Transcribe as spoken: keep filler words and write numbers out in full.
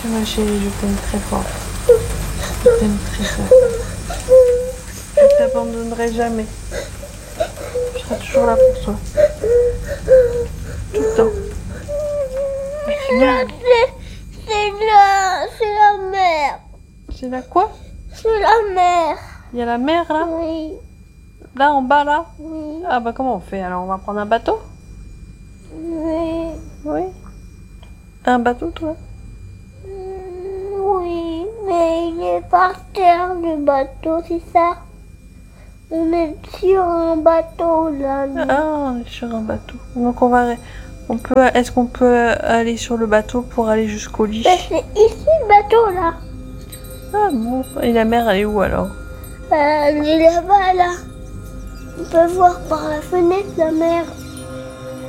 Ma chérie, je t'aime très fort. Je t'aime très fort. Je t'abandonnerai jamais. Je serai toujours là pour toi. Tout le temps. C'est la, c'est la mer. C'est la quoi? C'est la mer. Il y a la mer là? Oui. Là en bas là? Oui. Ah bah comment on fait alors? On va prendre un bateau? Oui. Oui. Un bateau toi? Oui, mais il est par terre le bateau, c'est ça? On est sur un bateau là. nous. Ah, on est sur un bateau. Donc on va, on peut, est-ce qu'on peut aller sur le bateau pour aller jusqu'au lit? Ben, c'est ici le bateau là. Ah bon. Et la mer elle est où alors? Ben, elle est là-bas là. On peut voir par la fenêtre la mer.